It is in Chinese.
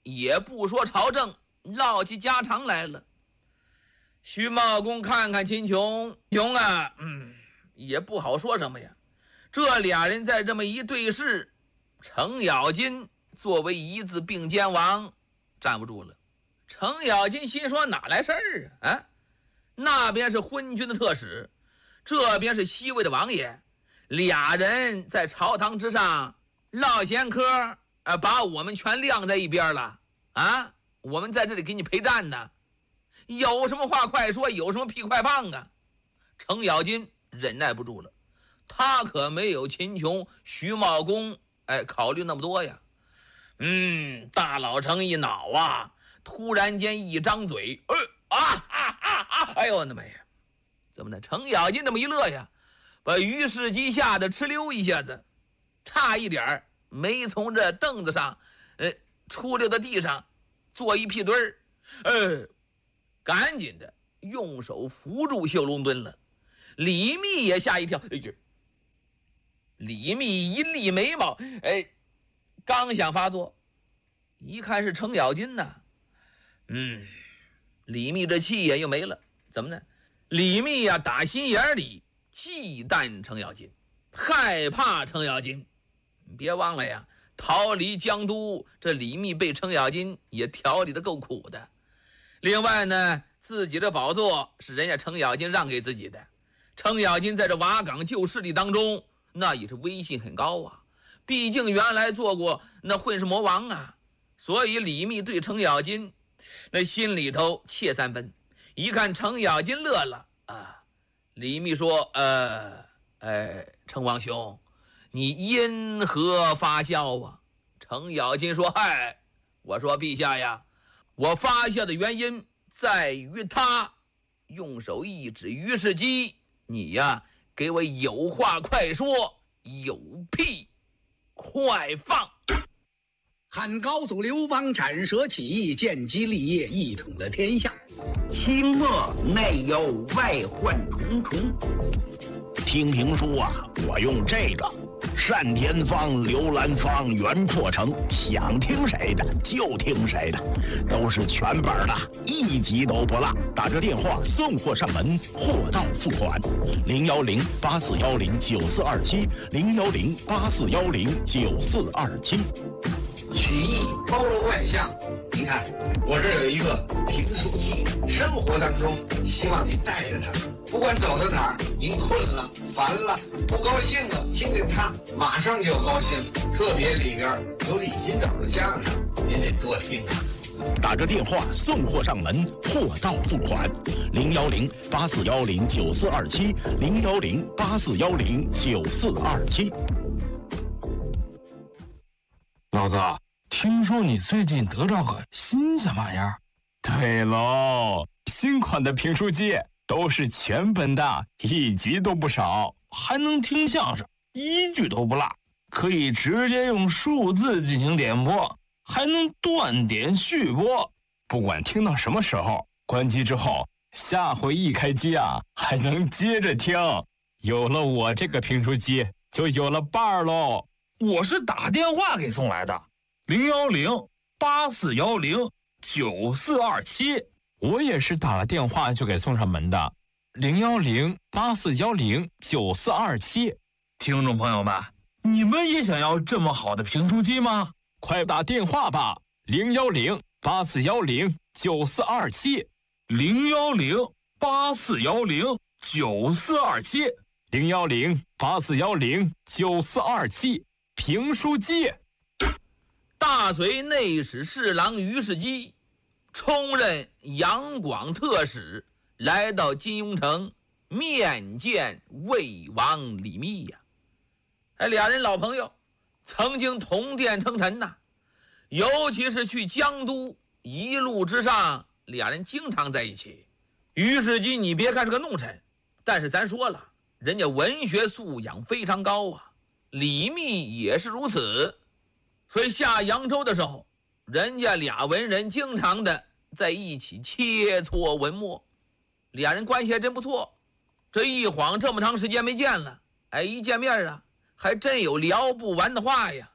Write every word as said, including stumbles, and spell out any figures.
也不说朝政，唠起家常来了。徐茂公看看秦琼，琼啊，嗯，也不好说什么呀。这俩人在这么一对视，程咬金作为一字并肩王站不住了。程咬金心说哪来事儿啊？啊，那边是昏君的特使，这边是西魏的王爷，俩人在朝堂之上唠闲嗑，呃，把我们全晾在一边了啊！我们在这里给你陪战呢，有什么话快说，有什么屁快放啊！程咬金忍耐不住了，他可没有秦琼、徐茂公哎考虑那么多呀。嗯，大老程一恼啊，突然间一张嘴，呃啊啊啊啊！哎呦我的妈呀！怎么的？程咬金这么一乐呀，把于世基吓得哧溜一下子，差一点没从这凳子上，呃，出溜到地上，坐一屁墩儿，呃，赶紧的用手扶住绣龙墩了。李密也吓一跳，哎呦！李密一立眉毛，哎，刚想发作，一看是程咬金呐，嗯，李密这气也又没了。怎么呢？李密呀、啊，打心眼里忌惮程咬金，害怕程咬金。别忘了呀，逃离江都，这李密被程咬金也调理得够苦的。另外呢，自己的宝座是人家程咬金让给自己的。程咬金在这瓦岗旧势力当中，那也是威信很高啊，毕竟原来做过那混世魔王啊。所以李密对程咬金那心里头怯三分。一看程咬金乐了啊，李密说：“呃，哎，程王兄，你因何发笑啊？”程咬金说：“嗨，我说陛下呀，我发笑的原因在于他。”用手一指于世基，你呀，给我有话快说，有屁快放。 汉高祖刘邦斩蛇起义，建基立业，一统了天下。 清末内忧外患重重。 听评书啊，我用这个单田芳、刘兰芳、袁阔成，想听谁的就听谁的，都是全本的，一集都不落。打这电话送货上门，货到付款。零幺零八四幺零九四二七，零幺零八四幺零九四二七。 曲艺包罗万象，您看我这有一个评书机，生活当中希望您带着它，不管走到哪儿，您困了、烦了、不高兴了，听听它，马上就高兴。特别里边有李金斗的相声，您得多听啊。 打着电话送货上门，货到付款。零幺零八四幺零九四二七，零幺零八四幺零九四二七。 老子听说你最近得着个新鲜玩意儿？ 对喽，新款的评书机都是全本的，一集都不少， 还能听相声，一句都不落，可以直接用数字进行点播，还能断点续播。 不管听到什么时候，关机之后，下回一开机啊，还能接着听。有了我这个评书机，就有了伴儿喽。 我是打电话给送来的，零幺零八四幺零九四二七。 我也是打了电话就给送上门的，零幺零八四幺零九四二七。 听众朋友们，你们也想要这么好的评书机吗？ 快打电话吧，零幺零八四幺零九四二七， 零幺零八四幺零九四二七， 零幺零八四幺零九四二七。评书机。 大隋内史侍郎于世基充任杨广特使，来到金庸城面见魏王李密呀。哎，俩人老朋友，曾经同殿称臣呐。尤其是去江都一路之上，俩人经常在一起。于世基，你别看是个弄臣，但是咱说了，人家文学素养非常高啊。李密也是如此，所以下扬州的时候，人家俩文人经常的在一起切磋文墨，俩人关系还真不错。这一晃这么长时间没见了，哎，一见面啊，还真有聊不完的话呀。